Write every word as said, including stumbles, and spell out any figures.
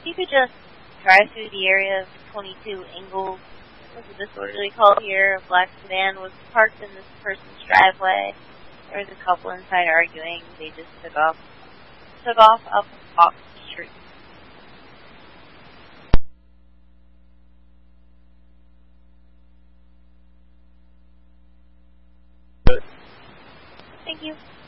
you could just drive through the area of twenty-two Ingalls. What's the disorderly call here? A black sedan was parked in this person's driveway. There was a couple inside arguing. They just took off, took off up off the street. Thank you.